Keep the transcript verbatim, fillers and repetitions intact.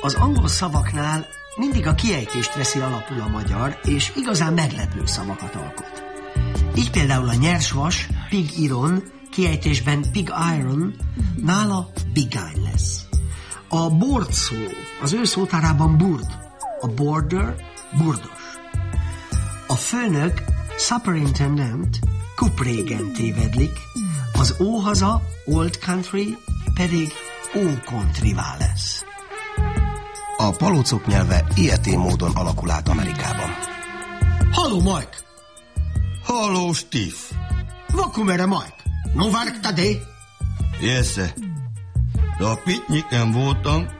Az angol szavaknál mindig a kiejtést veszi alapul a magyar, és igazán meglepő szavakat alkot. Így például a nyersvas, pig iron, kiejtésben pig iron, nála bigány lesz. A bord szó az ő szótárában burd, a border burdos. A főnök, superintendent, kuprégen tévedlik, az óhaza, old country pedig ó-countryvá lesz. A palócok nyelve ilyetén módon alakul át Amerikában. Halló, Mike! Halló, Steve! Vakumere, Mike! No work today? Yes, sir. De a pitnyiken voltam,